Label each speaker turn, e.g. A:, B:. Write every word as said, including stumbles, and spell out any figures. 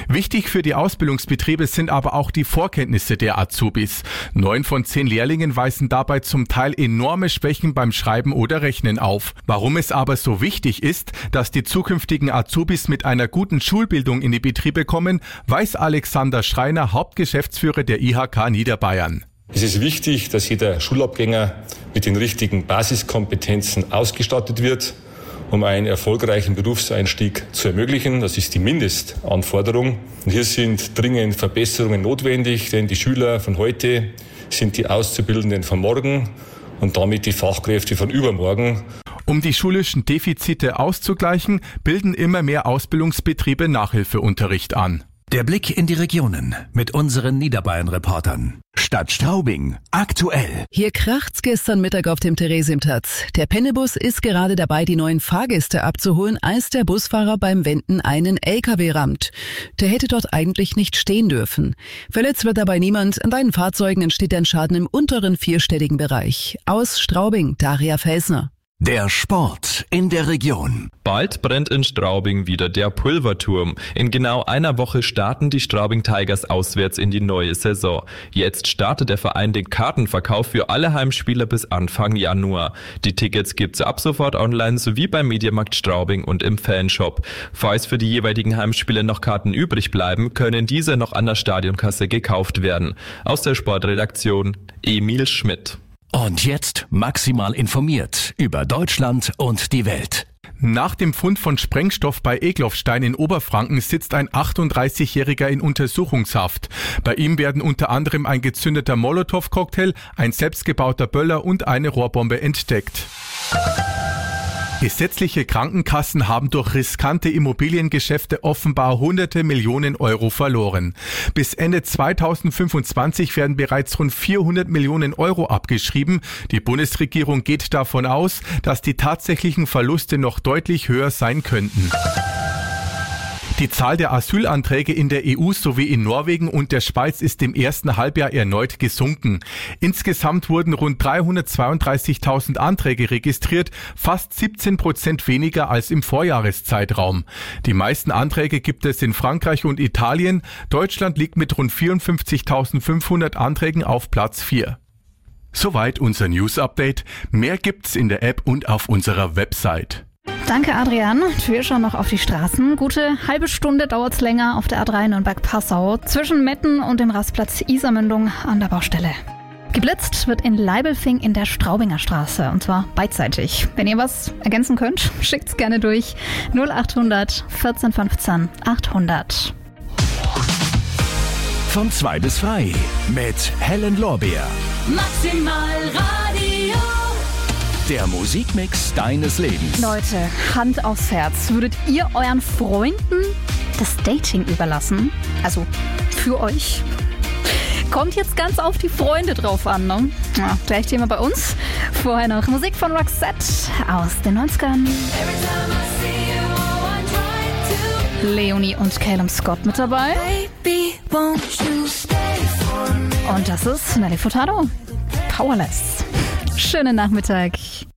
A: Wichtig für die Ausbildungsbetriebe sind aber auch die Vorkenntnisse der Azubis. Neun von zehn Lehrlingen weisen dabei zum Teil enorme Schwächen beim Schreiben oder Rechnen auf. Warum es aber so wichtig ist, dass die zukünftigen Azubis mit einer guten Schulbildung in die Betriebe kommen, weiß Alexander Schreiner, Hauptgeschäftsführer der I H K Niederbayern.
B: Es ist wichtig, dass jeder Schulabgänger mit den richtigen Basiskompetenzen ausgestattet wird, um einen erfolgreichen Berufseinstieg zu ermöglichen. Das ist die Mindestanforderung. Und hier sind dringend Verbesserungen notwendig, denn die Schüler von heute sind die Auszubildenden von morgen und damit die Fachkräfte von übermorgen.
A: Um die schulischen Defizite auszugleichen, bilden immer mehr Ausbildungsbetriebe Nachhilfeunterricht an.
C: Der Blick in die Regionen mit unseren Niederbayern-Reportern. Stadt Straubing, aktuell.
D: Hier kracht's gestern Mittag auf dem Theresienplatz. Der Pennebus ist gerade dabei, die neuen Fahrgäste abzuholen, als der Busfahrer beim Wenden einen L K W rammt. Der hätte dort eigentlich nicht stehen dürfen. Verletzt wird dabei niemand. An beiden Fahrzeugen entsteht ein Schaden im unteren vierstelligen Bereich. Aus Straubing, Daria Felsner.
C: Der Sport in der Region.
E: Bald brennt in Straubing wieder der Pulverturm. In genau einer Woche starten die Straubing Tigers auswärts in die neue Saison. Jetzt startet der Verein den Kartenverkauf für alle Heimspieler bis Anfang Januar. Die Tickets gibt's ab sofort online sowie beim Mediamarkt Straubing und im Fanshop. Falls für die jeweiligen Heimspiele noch Karten übrig bleiben, können diese noch an der Stadionkasse gekauft werden. Aus der Sportredaktion Emil Schmidt.
C: Und jetzt maximal informiert über Deutschland und die Welt.
A: Nach dem Fund von Sprengstoff bei Egloffstein in Oberfranken sitzt ein achtunddreißigjähriger in Untersuchungshaft. Bei ihm werden unter anderem ein gezündeter Molotow-Cocktail, ein selbstgebauter Böller und eine Rohrbombe entdeckt. Gesetzliche Krankenkassen haben durch riskante Immobiliengeschäfte offenbar hunderte Millionen Euro verloren. Bis Ende zweitausendfünfundzwanzig werden bereits rund vierhundert Millionen Euro abgeschrieben. Die Bundesregierung geht davon aus, dass die tatsächlichen Verluste noch deutlich höher sein könnten. Die Zahl der Asylanträge in der E U sowie in Norwegen und der Schweiz ist im ersten Halbjahr erneut gesunken. Insgesamt wurden rund dreihundertzweiunddreißigtausend Anträge registriert, fast siebzehn Prozent weniger als im Vorjahreszeitraum. Die meisten Anträge gibt es in Frankreich und Italien. Deutschland liegt mit rund vierundfünfzigtausendfünfhundert Anträgen auf Platz vier. Soweit unser News-Update. Mehr gibt's in der App und auf unserer Website.
F: Danke, Adrian. Wir schauen noch auf die Straßen. Gute halbe Stunde dauert es länger auf der A drei Nürnberg-Passau zwischen Metten und dem Rastplatz Isarmündung an der Baustelle. Geblitzt wird in Leibelfing in der Straubinger Straße und zwar beidseitig. Wenn ihr was ergänzen könnt, schickt's gerne durch null achthundert vierzehn fünfzehn achthundert.
C: Von zwei bis frei mit Helen Lorbeer.
G: Maximal Radio.
C: Der Musikmix deines Lebens.
F: Leute, Hand aufs Herz. Würdet ihr euren Freunden das Dating überlassen? Also für euch? Kommt jetzt ganz auf die Freunde drauf an, ne? Ja, gleich Thema bei uns. Vorher noch Musik von Roxette aus den neunzigern. Leonie und Calum Scott mit dabei. Und das ist Nelly Furtado. Powerless. Schönen Nachmittag.